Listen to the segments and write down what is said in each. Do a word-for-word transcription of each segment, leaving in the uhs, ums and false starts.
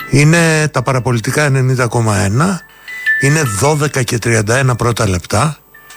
Είναι τα παραπολιτικά ενενήντα κόμμα ένα. Είναι δώδεκα και τριάντα ένα πρώτα λεπτά.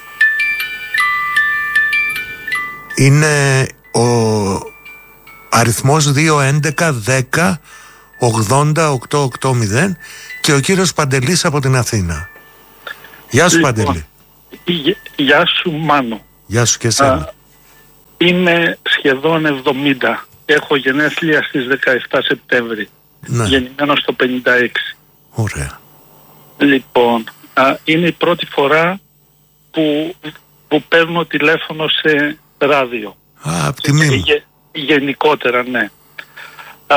Είναι ο αριθμός δύο έντεκα δέκα ογδόντα οκτώ ογδόντα και ο κύριος Παντελής από την Αθήνα. Γεια σου, λοιπόν, Παντελή. Γεια, γεια σου, Μάνο. Γεια σου και εσένα. Α, είμαι σχεδόν εβδομήντα. Έχω γενέθλια στις δεκαεφτά Σεπτέμβρη. Ναι. Γεννημένος το πενήντα έξι. Ωραία. Λοιπόν, α, είναι η πρώτη φορά που, που παίρνω τηλέφωνο σε ράδιο. Α, απ' τιμή μου. Γε, γενικότερα, ναι. Α,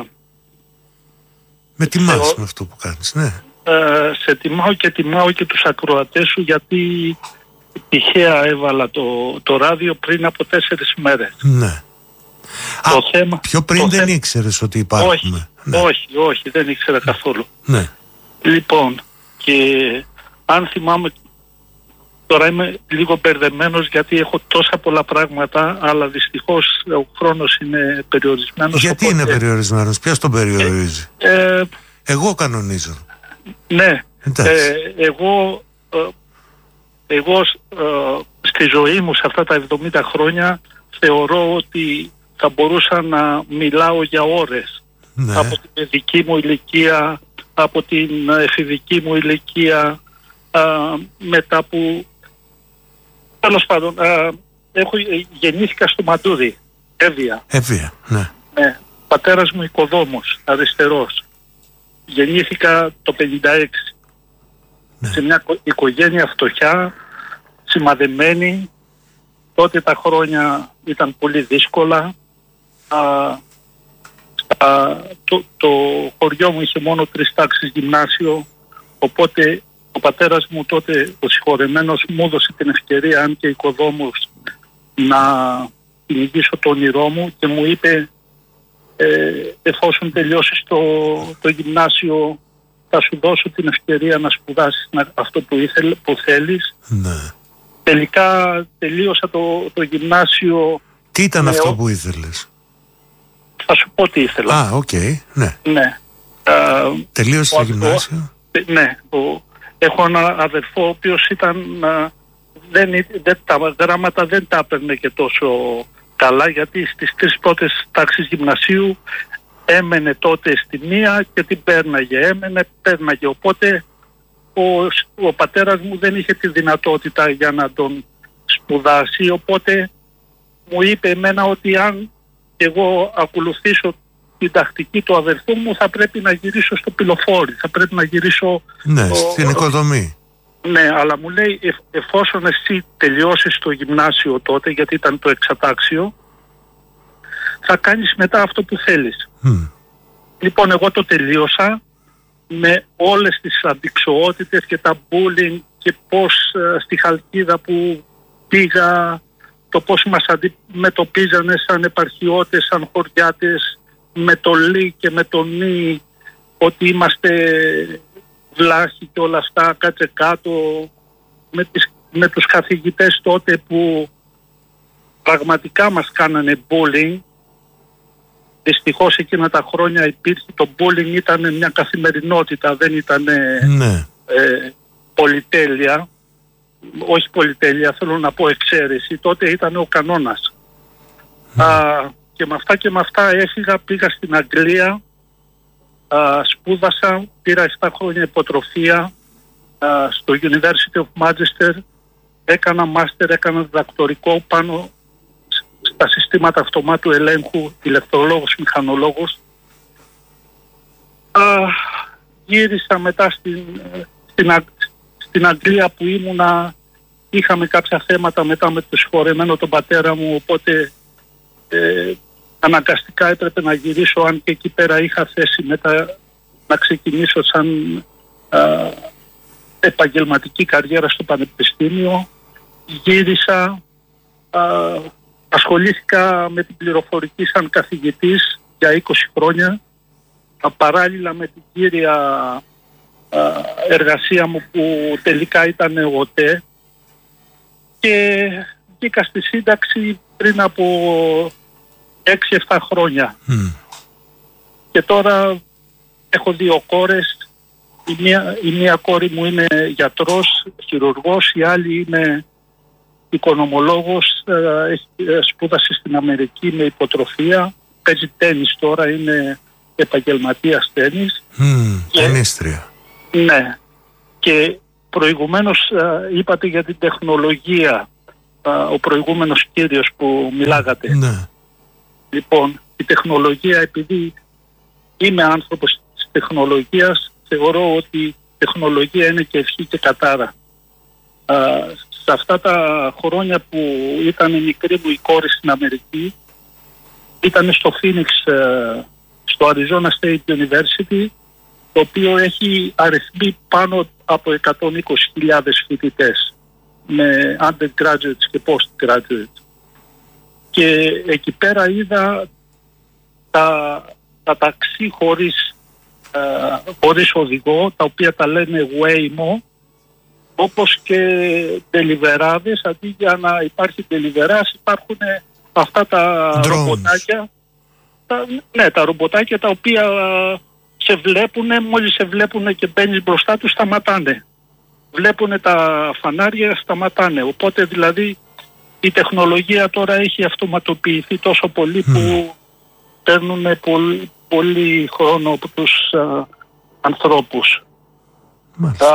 με τιμάς θεω... με αυτό που κάνεις, ναι. Α, σε τιμάω και τιμάω και τους ακροατές σου, γιατί τυχαία έβαλα το, το ράδιο πριν από τέσσερις μέρες. Ναι. Το Α, θέμα, πιο πριν το δεν θέ... ήξερες ότι υπάρχουμε. Όχι, ναι. όχι, όχι, δεν ήξερα καθόλου. Ναι. Λοιπόν, και αν θυμάμαι, τώρα είμαι λίγο μπερδεμένος γιατί έχω τόσα πολλά πράγματα, αλλά δυστυχώς ο χρόνος είναι περιορισμένος. Γιατί οπότε... είναι περιορισμένος, ποιος τον περιορίζει? Ε, ε, εγώ κανονίζω. Ναι, ε, εγώ, ε, εγώ ε, στη ζωή μου σε αυτά τα εβδομήντα χρόνια θεωρώ ότι θα μπορούσα να μιλάω για ώρες. Ναι. Από την παιδική μου ηλικία, από την εφηβική μου ηλικία, α, μετά που τέλος πάντων α, έχω, γεννήθηκα στο Μαντούδι, Εύβοια. Εύβοια, ναι. Ναι. Πατέρας μου οικοδόμος, αριστερός. Γεννήθηκα το πενήντα έξι. Ναι. Σε μια οικογένεια φτωχιά, σημαδεμένη. Τότε τα χρόνια ήταν πολύ δύσκολα. Α, α, το, το χωριό μου είχε μόνο τρεις τάξεις γυμνάσιο, οπότε ο πατέρας μου τότε, ο συγχωρεμένος, μου έδωσε την ευκαιρία, αν και οικοδόμος, να κυνηγήσω το όνειρό μου και μου είπε, ε, εφόσον τελειώσεις το, το γυμνάσιο θα σου δώσω την ευκαιρία να σπουδάσεις αυτό που, ήθελ, που θέλεις. Ναι. Τελικά τελείωσα το, το γυμνάσιο. Τι ήταν αυτό ο... που ήθελες? Θα σου πω τι ήθελα. Α, οκ, okay, ναι. Ναι. Τελείωσε το γυμνάσιο. Ναι. Ο, έχω ένα αδερφό ο οποίος ήταν... Α, δεν, δεν, τα γράμματα δεν τα έπαιρνε και τόσο καλά, γιατί στις τρεις πρώτες τάξεις γυμνασίου έμενε τότε στη μία και την πέρναγε. Έμενε, πέρναγε. Οπότε ο, ο πατέρας μου δεν είχε τη δυνατότητα για να τον σπουδάσει, οπότε μου είπε εμένα ότι αν εγώ ακολουθήσω την τακτική του αδερφού μου θα πρέπει να γυρίσω στο πυλοφόρι, θα πρέπει να γυρίσω... Ναι, ο, στην οικοδομή. Ναι, αλλά μου λέει εφ, εφόσον εσύ τελειώσεις το γυμνάσιο τότε, γιατί ήταν το εξατάξιο, θα κάνεις μετά αυτό που θέλεις. Mm. Λοιπόν, εγώ το τελείωσα με όλες τις αντιξοότητες και τα bullying και πώς uh, στη Χαλκίδα που πήγα, το πώς μας αντιμετωπίζανε σαν επαρχιώτες, σαν χωριάτες, με το λί και με το νι, ότι είμαστε βλάχοι και όλα αυτά, κάτσε κάτω, με, τις, με τους καθηγητές τότε που πραγματικά μας κάνανε bullying. Δυστυχώς εκείνα τα χρόνια υπήρχε, το bullying ήταν μια καθημερινότητα, δεν ήταν ναι. ε, πολυτέλεια. Όχι πολυτέλεια, θέλω να πω εξαίρεση. Τότε ήταν ο κανόνας. Mm. Α, και με αυτά και με αυτά έφυγα, πήγα στην Αγγλία, α, σπούδασα, πήρα επτά χρόνια υποτροφία α, στο University of Manchester, έκανα μάστερ, έκανα διδακτορικό πάνω στα συστήματα αυτομάτου ελέγχου, ηλεκτρολόγος, μηχανολόγος. Α, γύρισα μετά στην, στην, στην Αγγλία που ήμουνα, είχαμε κάποια θέματα μετά με το συγχωρεμένο τον πατέρα μου, οπότε ε, αναγκαστικά έπρεπε να γυρίσω, αν και εκεί πέρα είχα θέση μετά να ξεκινήσω σαν α, επαγγελματική καριέρα στο πανεπιστήμιο. Γύρισα, α, ασχολήθηκα με την πληροφορική σαν καθηγητής για είκοσι χρόνια, παράλληλα με την κύρια α, εργασία μου που τελικά ήταν ΟΤΕ, και βγήκα στη σύνταξη πριν από έξι εφτά χρόνια. Mm. Και τώρα έχω δύο κόρες. Η μία, η μία κόρη μου είναι γιατρός, χειρουργός, η άλλη είναι οικονομολόγος, ε, έχει, ε, σπούδασε στην Αμερική με υποτροφία, παίζει τένις τώρα, είναι επαγγελματίας τένις. Mm, ταινίστρια. Ναι. Και προηγουμένως ε, είπατε για την τεχνολογία, ε, ο προηγούμενος κύριος που μιλάγατε. Ναι. Λοιπόν, η τεχνολογία, επειδή είμαι άνθρωπος της τεχνολογίας, θεωρώ ότι η τεχνολογία είναι και ευχή και κατάρα. Α, σε αυτά τα χρόνια που ήταν η μικρή μου η κόρη στην Αμερική, ήταν στο Phoenix, στο Arizona State University, το οποίο έχει αριθμεί πάνω από εκατόν είκοσι χιλιάδες φοιτητές με undergraduates και postgraduates. Και εκεί πέρα είδα τα, τα ταξί χωρίς, ε, χωρίς οδηγό, τα οποία τα λένε Waymo, όπως και τελιβεράδες. Αντί για να υπάρχει τελιβεράς, υπάρχουν αυτά τα Drones. ρομποτάκια. Τα, ναι, τα ρομποτάκια τα οποία σε βλέπουν, μόλις σε βλέπουν και μπαίνεις μπροστά τους, σταματάνε. Βλέπουν τα φανάρια, σταματάνε. Οπότε δηλαδή η τεχνολογία τώρα έχει αυτοματοποιηθεί τόσο πολύ mm. που παίρνουν πολύ, πολύ χρόνο από τους α, ανθρώπους. Α,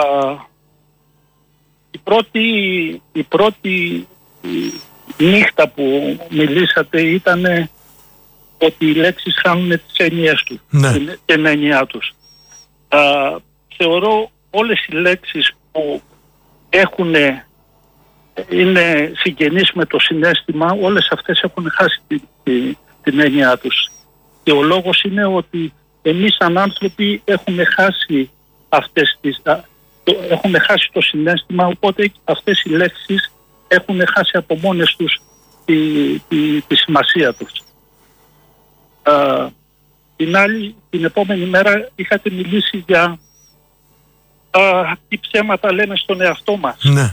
η πρώτη, η πρώτη νύχτα που μιλήσατε ήταν ότι οι λέξεις χάνουν τις έννοιες τους, ναι. την, την έννοιά τους. Α, θεωρώ όλες οι λέξεις που έχουν, είναι συγγενείς με το συναίσθημα, όλες αυτές έχουν χάσει την, την, την έννοιά τους. Και ο λόγος είναι ότι εμείς σαν άνθρωποι έχουμε χάσει αυτές τις, το, έχουμε χάσει το συναίσθημα, οπότε αυτές οι λέξεις έχουν χάσει από μόνες τους τη, τη, τη σημασία τους. Uh, την άλλη, την επόμενη μέρα είχατε μιλήσει για uh, τι ψέματα λέμε στον εαυτό μας. Ναι.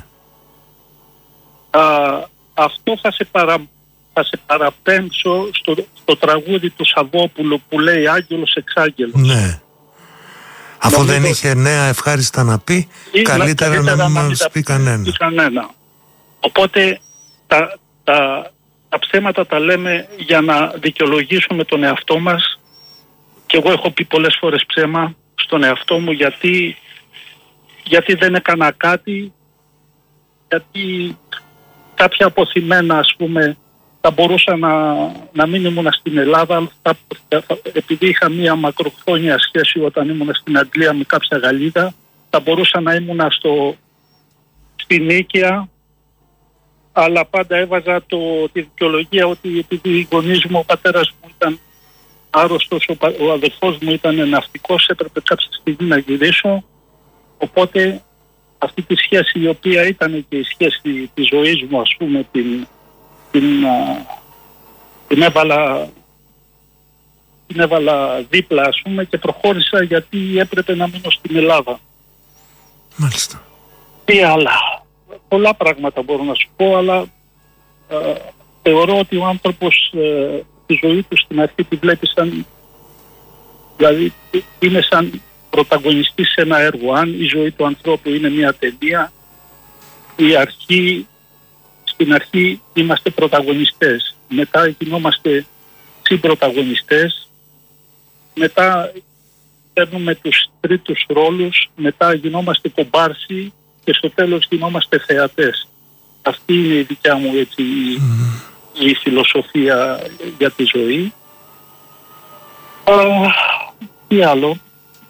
Uh, αυτό θα σε, παρα, θα σε παραπέμψω στο, στο τραγούδι του Σαββόπουλου που λέει Άγγελος εξάγγελος. Ναι. Αφού δεν είχε νέα ευχάριστα να πει, ή, καλύτερα, καλύτερα να μην μας πει κανένα. κανένα. Οπότε τα, τα, τα ψέματα τα λέμε για να δικαιολογήσουμε τον εαυτό μας, και εγώ έχω πει πολλές φορές ψέμα στον εαυτό μου γιατί, γιατί δεν έκανα κάτι, γιατί κάποια αποθυμένα, ας πούμε, θα μπορούσα να, να μην ήμουν στην Ελλάδα, θα, θα, επειδή είχα μία μακροχρόνια σχέση όταν ήμουν στην Αγγλία με κάποια Γαλλίδα, θα μπορούσα να ήμουν στο, στην Νίκαια, αλλά πάντα έβαζα το, τη δικαιολογία ότι επειδή οι γονείς μου, ο πατέρας μου ήταν άρρωστος, ο, ο αδελφός μου ήταν ναυτικός, έπρεπε κάποια στιγμή να γυρίσω, οπότε αυτή τη σχέση, η οποία ήταν και η σχέση της ζωής μου, ας πούμε, την, την, α, την, έβαλα, την έβαλα δίπλα, ας πούμε, και προχώρησα γιατί έπρεπε να μείνω στην Ελλάδα. Μάλιστα. Τι άλλα. Πολλά πράγματα μπορώ να σου πω, αλλά ε, θεωρώ ότι ο άνθρωπος ε, τη ζωή του στην αρχή τη βλέπει σαν, δηλαδή είναι σαν πρωταγωνιστής σε ένα έργο. Αν η ζωή του ανθρώπου είναι μια ταινία, η αρχή, στην αρχή είμαστε πρωταγωνιστές, μετά γινόμαστε συμπρωταγωνιστές, μετά παίρνουμε τους τρίτους ρόλους, μετά γινόμαστε κομπάρσι και στο τέλος γινόμαστε θεατές. Αυτή είναι η δικιά μου, έτσι, mm. η φιλοσοφία για τη ζωή. Α, τι άλλο.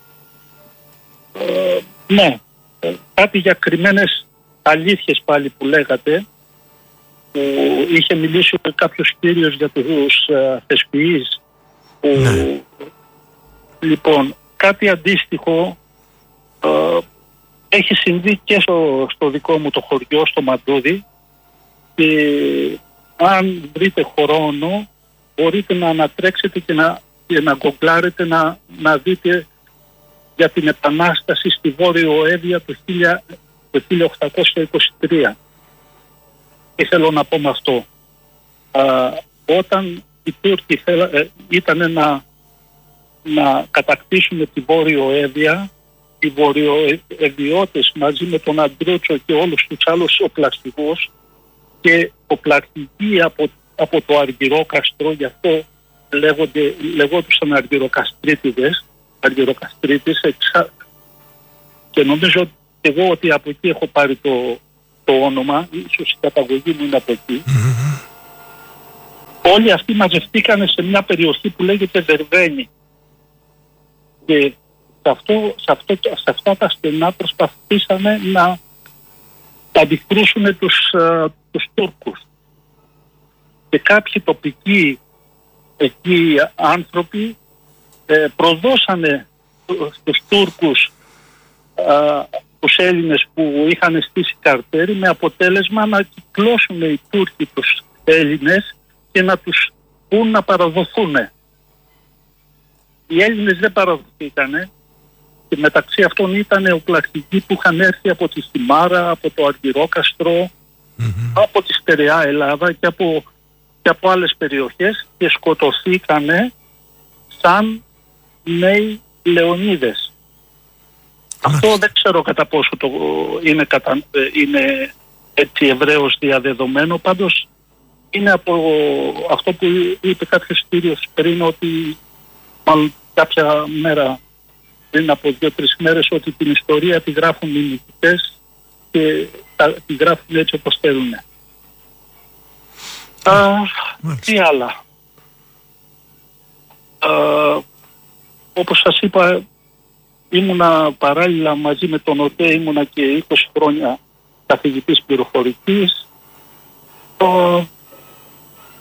Ε, ναι, κάτι για κρυμμένες αλήθειες πάλι που λέγατε, που είχε μιλήσει κάποιος κύριος για τους uh, θεσποιείς, που ναι. Λοιπόν, κάτι αντίστοιχο uh, έχει συμβεί και στο, στο δικό μου το χωριό, στο Μαντούδι, και αν βρείτε χρόνο μπορείτε να ανατρέξετε και να, και να γκογκλάρετε, να, να δείτε για την Επανάσταση στη Βόρειο Εύβοια το, το χίλια οκτακόσια είκοσι τρία. Τι θέλω να πω με αυτό. Α, όταν οι Τούρκοι θέλα, ε, ήταν να, να κατακτήσουν τη Βόρειο Εύβοια. Οι βορειοεβιώτες μαζί με τον Αντρούτσο και όλους τους άλλους οπλαστικούς και οπλαστικοί από, από το Αργυρόκαστρο, γι' αυτό λέγονται, λεγόντουσαν Αργυροκαστρίτιδες, Αργυροκαστρίτης, εξα... και νομίζω και εγώ ότι από εκεί έχω πάρει το, το όνομα, ίσως η καταγωγή μου είναι από εκεί. Mm-hmm. Όλοι αυτοί μαζευτήκανε σε μια περιοχή που λέγεται Βερβαίνη και σε, αυτό, σε, αυτό, σε αυτά τα στενά προσπαθήσανε να αντικρούσουν τους, uh, τους Τούρκους. Και κάποιοι τοπικοί εκεί άνθρωποι ε, προδώσανε στους Τούρκους uh, τους Έλληνες που είχαν στήσει καρτέρι, με αποτέλεσμα να κυκλώσουν οι Τούρκοι τους Έλληνες και να τους πούν να παραδοθούν. Οι Έλληνες δεν παραδοθήκανε και μεταξύ αυτών ήταν οπλαστικοί που είχαν έρθει από τη Χιμάρα, από το Αργυρόκαστρο, mm-hmm. από τη Στερεά Ελλάδα και από, και από άλλες περιοχές και σκοτωθήκανε σαν νέοι Λεωνίδες. Mm-hmm. Αυτό δεν ξέρω κατά πόσο το είναι, κατα, είναι έτσι ευρέως διαδεδομένο, πάντως είναι από αυτό που είπε κάποιος κύριος πριν, ότι μάλλον κάποια μέρα πριν από δύο-τρεις μέρες, ότι την ιστορία τη γράφουν οι νικητές και τα, τη γράφουν έτσι όπως θέλουν. Α, τι άλλα. Α, όπως σας είπα, ήμουνα παράλληλα μαζί με τον ΟΤΕ, ήμουνα και είκοσι χρόνια καθηγητής πληροφορικής. Α,